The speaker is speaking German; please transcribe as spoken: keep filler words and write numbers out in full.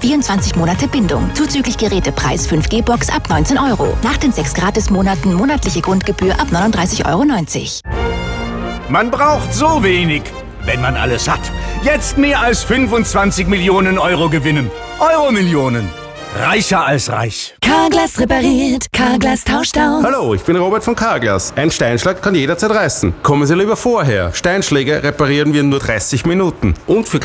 vierundzwanzig Monate Bindung. Zuzüglich Gerätepreis fünf G Box ab neunzehn Euro. Nach den sechs Gratismonaten monatliche Grundgebühr ab neununddreißig Euro neunzig. Man braucht so wenig, wenn man alles hat. Jetzt mehr als fünfundzwanzig Millionen Euro gewinnen. Euro-Millionen. Reicher als reich. Carglass repariert, Carglass tauscht aus. Hallo, ich bin Robert von Carglass. Ein Steinschlag kann jederzeit reißen. Kommen Sie lieber vorher. Steinschläge reparieren wir in nur dreißig Minuten. Und für